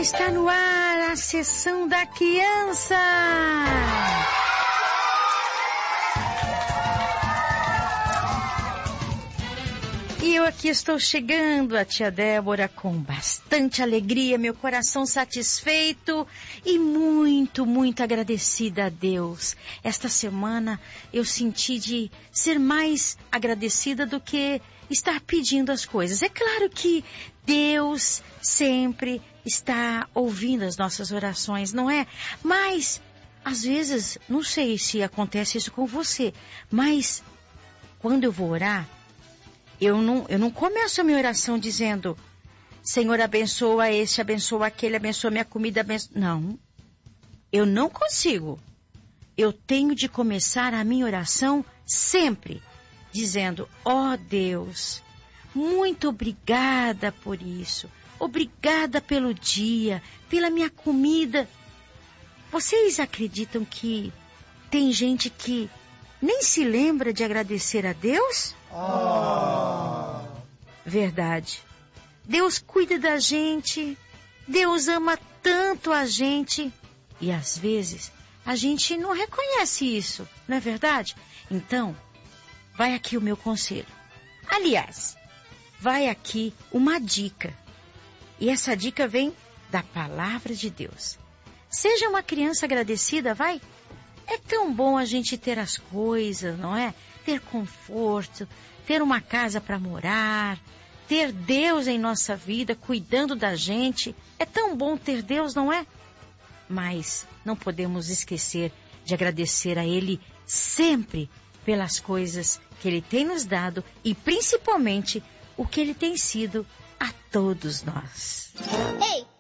Está no ar a Sessão da Criança. E eu aqui estou chegando, a tia Débora, com bastante alegria, meu coração satisfeito e muito agradecida a Deus. Esta semana eu senti de ser mais agradecida do que estar pedindo as coisas. É claro que Deus sempre está ouvindo as nossas orações, não é? Mas, às vezes, não sei se acontece isso com você, mas quando eu vou orar, eu não começo a minha oração dizendo: Senhor, abençoa este, abençoa aquele, abençoa minha comida, abençoa... Não, eu não consigo. Eu tenho de começar a minha oração sempre dizendo: ó Deus, muito obrigada por isso. Obrigada pelo dia, pela minha comida. Vocês acreditam que tem gente que nem se lembra de agradecer a Deus? Verdade. Deus cuida da gente. Deus ama tanto a gente. E às vezes a gente não reconhece isso, não é verdade? Então, vai aqui o meu conselho. Aliás, vai aqui uma dica. E essa dica vem da palavra de Deus. Seja uma criança agradecida, vai. É tão bom a gente ter as coisas, não é? Ter conforto, ter uma casa para morar, ter Deus em nossa vida, cuidando da gente. É tão bom ter Deus, não é? Mas não podemos esquecer de agradecer a Ele sempre pelas coisas que Ele tem nos dado e principalmente o que Ele tem sido a todos nós. Ei!